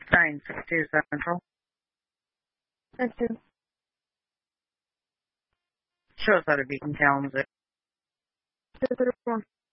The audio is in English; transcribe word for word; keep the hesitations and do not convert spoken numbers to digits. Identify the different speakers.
Speaker 1: nine six two Central.
Speaker 2: That's two.
Speaker 1: Show us how to Beacon Kalamazoo.
Speaker 2: Two, three, four.